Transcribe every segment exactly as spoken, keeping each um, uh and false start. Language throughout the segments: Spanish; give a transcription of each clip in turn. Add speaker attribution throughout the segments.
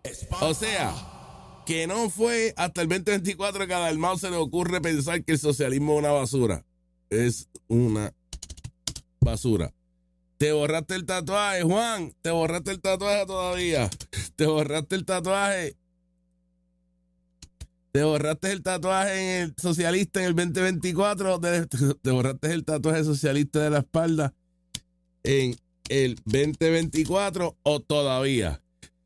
Speaker 1: O sea, que no fue hasta el veinte veinticuatro que a Dalmau se le ocurre pensar que el socialismo es una basura. Es una basura. Te borraste el tatuaje, Juan. Te borraste el tatuaje todavía. Te borraste el tatuaje. Te borraste el tatuaje en el socialista en el veinte veinticuatro. Te, te borraste el tatuaje socialista de la espalda en el veinte veinticuatro o todavía.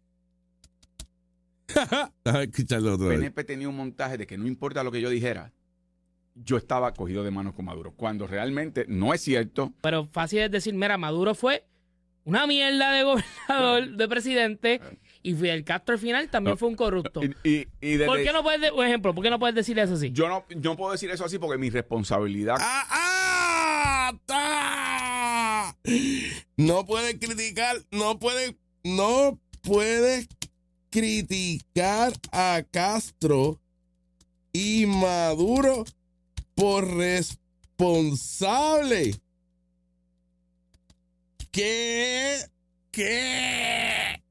Speaker 1: Déjame escucharlo otra vez.
Speaker 2: P N P tenía un montaje de que no importa lo que yo dijera, yo estaba cogido de manos con Maduro, cuando realmente no es cierto.
Speaker 3: Pero fácil es decir, mira, Maduro fue una mierda de gobernador, de presidente, y Fidel Castro al final también no, fue un corrupto.
Speaker 2: Y, y, y desde,
Speaker 3: ¿Por qué no puedes, por ejemplo, por qué no puedes decir eso así?
Speaker 2: Yo no, no puedo decir eso así porque mi responsabilidad...
Speaker 1: ¡Ah, ah! No puedes criticar, no puedes, no puedes criticar a Castro y Maduro por responsable. ¿Qué? ¿Qué?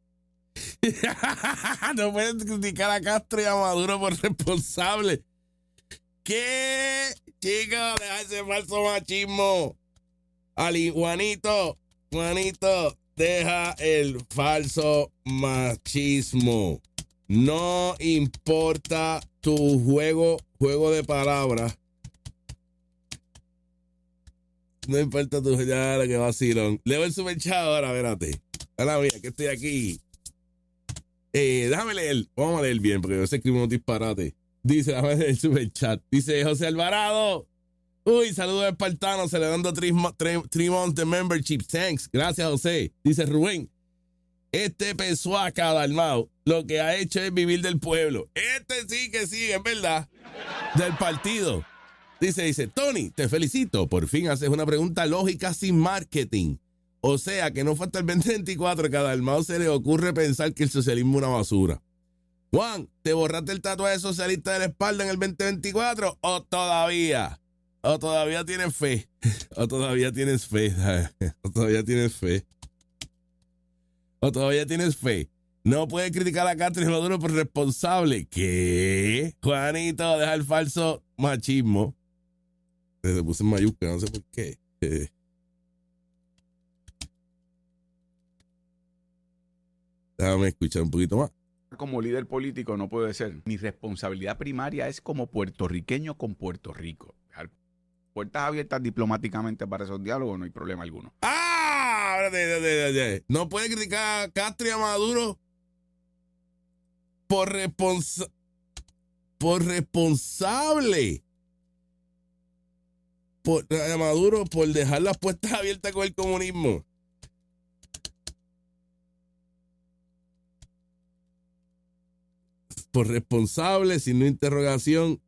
Speaker 1: No pueden criticar a Castro y a Maduro por responsable. ¿Qué? Chicos, deja ese falso machismo. Ali, Juanito, Juanito, deja el falso machismo. No importa tu juego, juego de palabras. No importa tu ya lo que vacilón. Leo el superchat ahora, espérate. Ahora mira, que estoy aquí. Eh, déjame leer. Vamos a leer bien, porque yo sé que escribo un disparate. Dice, déjame leer el superchat. Dice José Alvarado. Uy, saludos espartanos, celebrando three, three, three months de membership. Thanks. Gracias, José. Dice Rubén. Este pesuaca Dalmau lo que ha hecho es vivir del pueblo. Este sí que sí, es verdad. Del partido. Dice, dice, Tony, te felicito. Por fin haces una pregunta lógica sin marketing. O sea, que no fue hasta el veinte veinticuatro que a Dalmau se le ocurre pensar que el socialismo es una basura. Juan, ¿te borraste el tatuaje socialista de la espalda en el veinte veinticuatro o todavía? O todavía tienes fe. O todavía tienes fe. O todavía tienes fe. O todavía tienes fe. No puedes criticar a Castro y Maduro por responsable. ¿Qué? Juanito, deja el falso machismo. Se puse en mayúscula, no sé por qué. Eh. Déjame escuchar un poquito más.
Speaker 2: Como líder político no puede ser. Mi responsabilidad primaria es como puertorriqueño con Puerto Rico. Dejar puertas abiertas diplomáticamente para esos diálogos, no hay problema alguno.
Speaker 1: ¡Ah! No puede criticar a Castro y a Maduro por, responsa por responsable. Por, a Maduro por dejar las puertas abiertas con el comunismo. Por responsable, sin interrogación.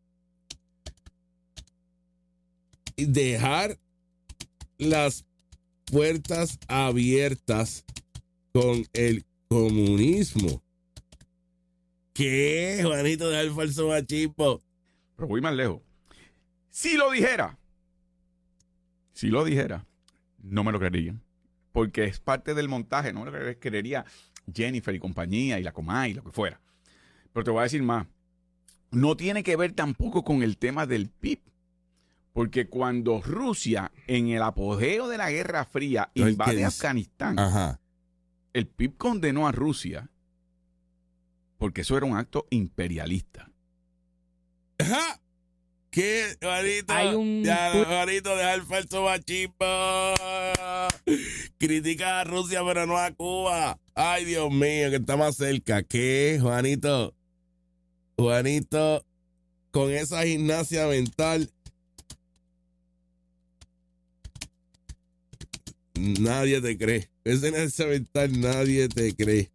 Speaker 1: Y dejar las puertas abiertas con el comunismo. ¿Qué? Juanito, deja el falso machismo.
Speaker 2: Pero voy más lejos. Si lo dijera, si lo dijera, no me lo creerían. Porque es parte del montaje, no me lo creería Jennifer y compañía y la Comay y lo que fuera. Pero te voy a decir más. No tiene que ver tampoco con el tema del P I B. Porque cuando Rusia, en el apogeo de la Guerra Fría, invade Afganistán,
Speaker 1: Ajá.
Speaker 2: el P I B condenó a Rusia porque eso era un acto imperialista.
Speaker 1: Ajá. ¿Qué, Juanito?
Speaker 3: Hay un...
Speaker 1: Ya, Juanito, deja el falso machismo. Critica a Rusia, pero no a Cuba. Ay, Dios mío, que está más cerca. ¿Qué, Juanito? Juanito, con esa gimnasia mental, nadie te cree. Esa gimnasia mental, nadie te cree.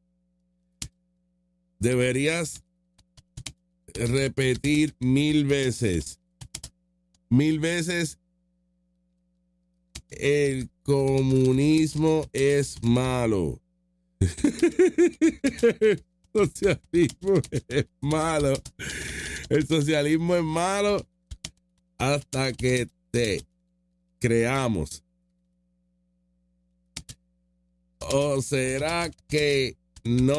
Speaker 1: Deberías repetir mil veces. Mil veces. El comunismo es malo. El socialismo es malo. El socialismo es malo hasta que te creamos. ¿O será que no